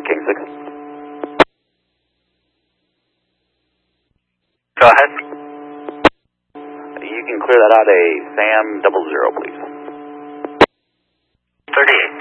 King 6. Go ahead. You can clear that out a Sam 00, please. 38.